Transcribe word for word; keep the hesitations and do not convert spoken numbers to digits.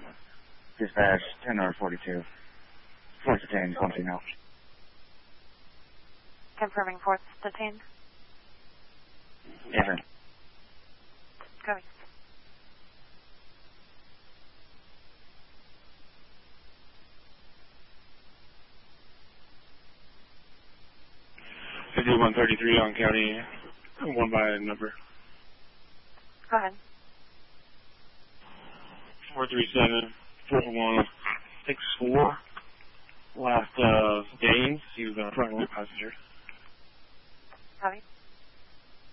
Dispatch, ten R forty-two. Fourth detained, something else. Confirming fourth detained. Yes, sir. Copy. fifty-one thirty-three on county, one by number. Go ahead. four three seven, four one six four. Last, uh, Gaines. He was a front row passenger. Copy.